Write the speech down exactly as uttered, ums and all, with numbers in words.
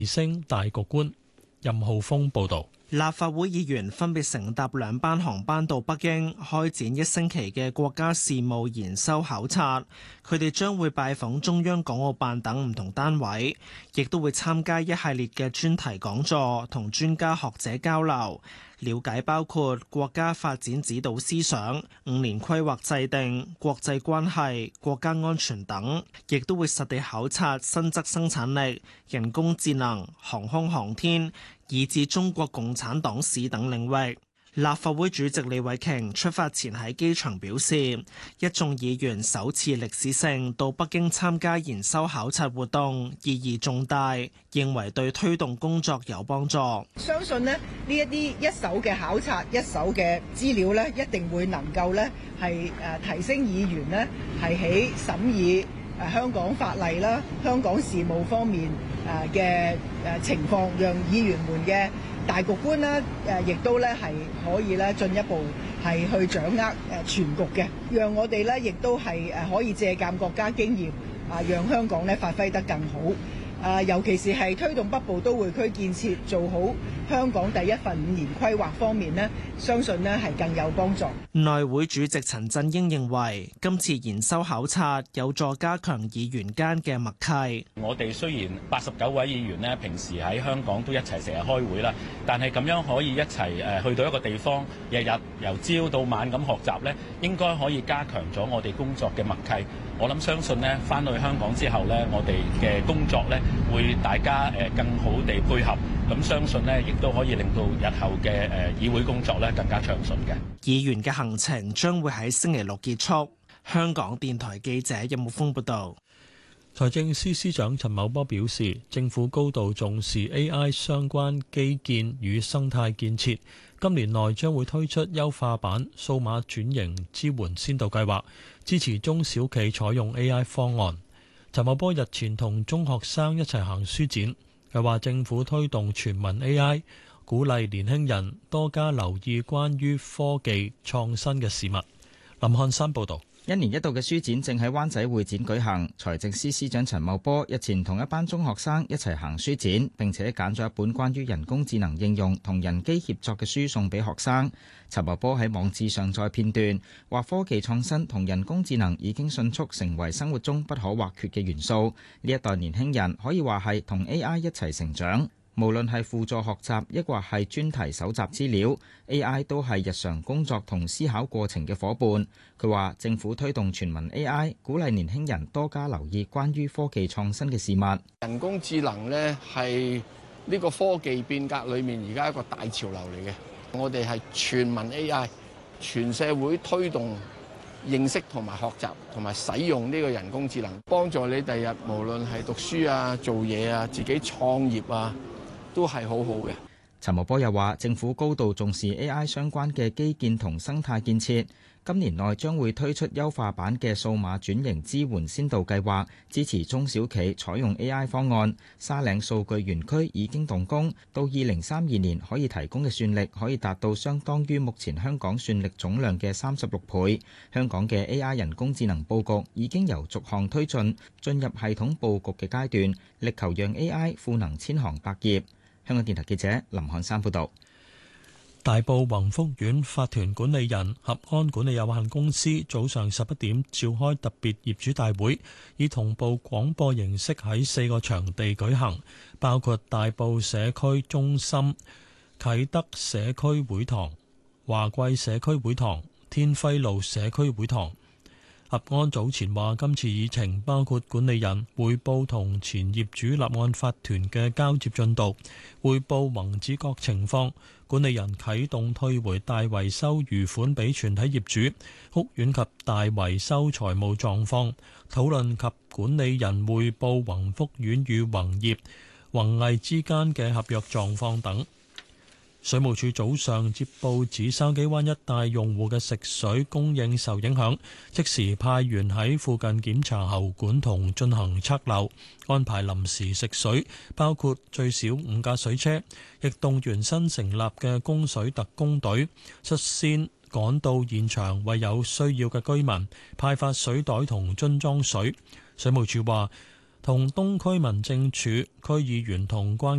提升大局觀。任浩峰報導。 立法會議員分別乘搭兩班航班到北京，開展一星期嘅國家事務研修考察。佢哋將會拜訪中央港澳辦等唔同單位，亦都會參加一系列嘅專題講座，同專家學者交流，了解包括國家發展指導思想、五年規劃制定、國際關係、國家安全等，亦都會實地考察新質生產力、人工智能、航空航天，以至中國共產黨史等領域。立法會主席李慧瓊出發前喺機場表示，一眾議員首次歷史性到北京參加研修考察活動，意義重大，認為對推動工作有幫助。 相信呢呢一啲一手嘅考察、一手嘅資料呢，一定會能夠呢係誒提升議員呢係喺審議誒香港法例啦、香港事務方面誒嘅誒情況，讓議員們嘅大局觀啦，誒亦都咧係可以咧進一步係去掌握誒全局嘅，讓我哋咧亦都係誒可以借鑑國家經驗，啊，讓香港咧發揮得更好。啊，尤其是係推動北部都會區建設，做好香港第一份五年規劃方面呢，相信呢係更有幫助。 內會主席陳振英認為，今次研修考察有助加強議員間嘅默契。 我哋雖然八十九位議員呢，平時喺香港都一齊成日開會啦，但係咁樣可以一齊誒去到一個地方，日日由朝到晚咁學習呢，應該可以加強咗我哋工作嘅默契。我諗相信呢，翻去香港之後呢，我哋嘅工作呢會大家誒更好地配合，咁相信呢亦都可以令到日後嘅誒議會工作呢更加暢順嘅。 議員嘅行程將會喺星期六結束。香港電台記者任木峰報道。 財政司司長陳茂波表示，政府高度重視 A I 相關基建與生態建設，今年內將會推出優化版數碼轉型支援先導計劃，支持中小企採用 A I 方案。陳茂波日前同中學生一齊行書展，佢話政府推動全民 A I， 鼓勵年輕人多加留意關於科技創新嘅事物。林漢山報導。 一年一度嘅書展正喺灣仔會展舉行，財政司司長陳茂波日前同一班中學生一齊行書展，並且揀咗一本關於人工智能應用同人機協作嘅書送俾學生。陳茂波喺網誌上載片段，話科技創新同人工智能已經迅速成為生活中不可或缺嘅元素。呢一代年輕人可以話係同 A I 一齊成長。無論係輔助學習，抑或係專題搜集資料 ，A I 都係日常工作同思考過程嘅夥伴。佢話政府推動全民 A I， 鼓勵年輕人多加留意關於科技創新嘅事物。 人工智能呢係呢個科技變革裏面而家一個大潮流嚟嘅。我哋係全民 A I， 全社會推動認識同埋學習同埋使用呢個人工智能，幫助你第日無論係讀書啊、做嘢啊、自己創業啊，都係好好嘅。 陳茂波又話，政府高度重視 A I 相關嘅基建同生態建設，今年內將會推出優化版嘅數碼轉型支援先導計劃，支持中小企採用 A I 方案。沙嶺數據園區已經動工，到二零三二年可以提供嘅算力可以達到相當於目前香港算力總量嘅三十六倍。香港嘅 A I 人工智能佈局已經由逐項推進，進入系統佈局嘅階段，力求讓 A I 賦能千行百業。香港電台記者林漢山報道。 大埔宏福苑法團管理人合安管理有限公司早上十一點召開特別業主大會，以同步廣播形式喺四個場地舉行，包括大埔社區中心、啟德社區會堂、華貴社區會堂、天輝路社區會堂。合安早前話，今次議程包括管理人匯報同前業主立案法團嘅交接進度，匯報宏子閣情況，管理人啟動退回大維修餘款俾全體業主，屋苑及大維修財務狀況，討論及管理人匯報宏福苑與宏業、宏毅之間嘅合約狀況等。水務署早上接報指筲箕灣一帶用戶嘅食水供應受影響，即時派員喺附近檢查喉管同進行測漏，安排臨時食水，包括最少五架水車，亦動員新成立嘅供水特工隊，率先趕到現場，為有需要嘅居民派發水袋同樽裝水。水務署話， 同東區民政處區議員同關